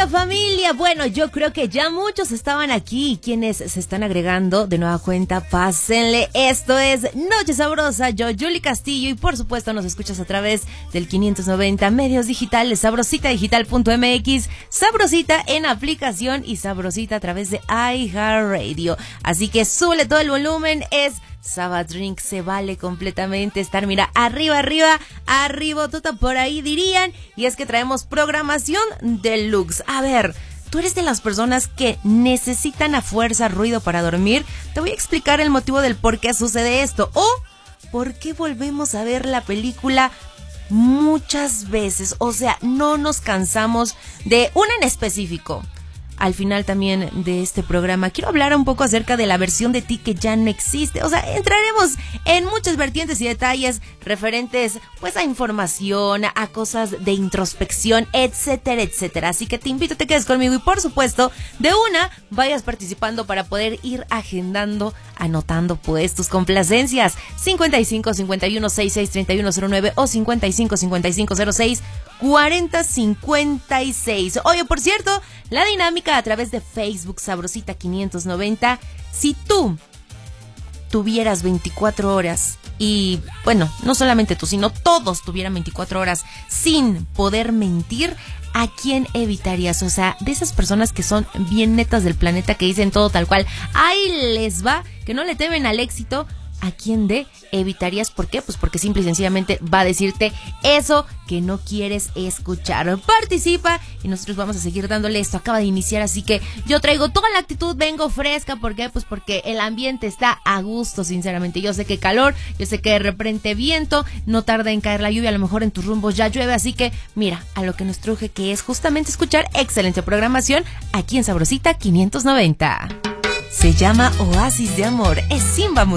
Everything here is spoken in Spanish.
familia? Bueno, yo creo que ya muchos estaban aquí. Quienes se están agregando de nueva cuenta, pásenle. Esto es Noche Sabrosa. Yo, Julie Castillo, y por supuesto nos escuchas a través del 590 medios digitales, sabrositadigital.mx, Sabrosita en aplicación y Sabrosita a través de iHeartRadio. Así que súbele todo el volumen. Es Sabbath Drink, se vale completamente estar, mira, arriba, tota por ahí dirían. Y es que traemos programación deluxe. A ver, ¿tú eres de las personas que necesitan a fuerza ruido para dormir? Te voy a explicar el motivo del por qué sucede esto. O por qué volvemos a ver la película muchas veces. O sea, no nos cansamos de una en específico. Al final también de este programa quiero hablar un poco acerca de la versión de ti que ya no existe. O sea, entraremos en muchas vertientes y detalles referentes pues a información, a cosas de introspección, etcétera, etcétera. Así que te invito a que te quedes conmigo y por supuesto de una vayas participando para poder ir agendando, anotando pues tus complacencias. 55 51 66 3109 o 55 55 06 40 56. Oye, por cierto, la dinámica a través de Facebook Sabrosita 590. Si tú tuvieras 24 horas y, bueno, no solamente tú, sino todos tuvieran 24 horas sin poder mentir, ¿a quién evitarías? O sea, de esas personas que son bien netas del planeta, que dicen todo tal cual, ahí les va, que no le temen al éxito, ¿a quién evitarías? ¿Por qué? Pues porque simple y sencillamente va a decirte eso que no quieres escuchar. Participa y nosotros vamos a seguir dándole. Esto acaba de iniciar, así que yo traigo toda la actitud, vengo fresca. ¿Por qué? Pues porque el ambiente está a gusto, sinceramente. Yo sé que calor, yo sé que de repente viento, no tarda en caer la lluvia, a lo mejor en tus rumbos ya llueve, así que mira, a lo que nos truje, que es justamente escuchar excelente programación aquí en Sabrosita 590. Se llama Oasis de Amor, es Simba Music.